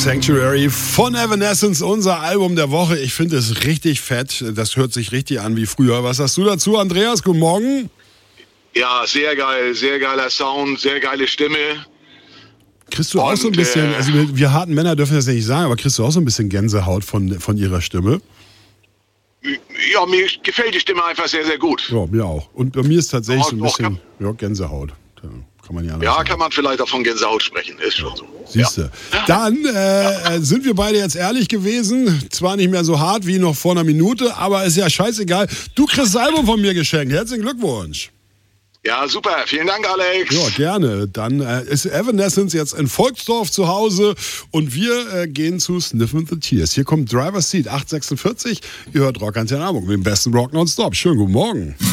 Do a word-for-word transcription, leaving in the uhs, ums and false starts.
Sanctuary von Evanescence, unser Album der Woche. Ich finde es richtig fett. Das hört sich richtig an wie früher. Was sagst du dazu, Andreas? Guten Morgen. Ja, sehr geil. Sehr geiler Sound, sehr geile Stimme. Kriegst du Und, auch so ein bisschen, äh, also wir, wir harten Männer dürfen das nicht sagen, aber kriegst du auch so ein bisschen Gänsehaut von, von ihrer Stimme? Ja, mir gefällt die Stimme einfach sehr, sehr gut. Ja, mir auch. Und bei mir ist tatsächlich Auch- so ein auch bisschen ja, Gänsehaut. Da kann man ja anders Ja, sagen. kann man vielleicht auch von Gänsehaut sprechen. Ist schon so. Siehst du. Dann äh, sind wir beide jetzt ehrlich gewesen. Zwar nicht mehr so hart wie noch vor einer Minute, aber ist ja scheißegal. Du kriegst das Album von mir geschenkt. Herzlichen Glückwunsch. Ja, super. Vielen Dank, Alex. Ja, gerne. Dann äh, ist Evanescence jetzt in Volksdorf zu Hause und wir äh, gehen zu Sniffin' the Tears. Hier kommt Driver's Seat acht sechsundvierzig. Ihr hört Rock Antenne Hamburg mit dem besten Rock nonstop. Schönen guten Morgen.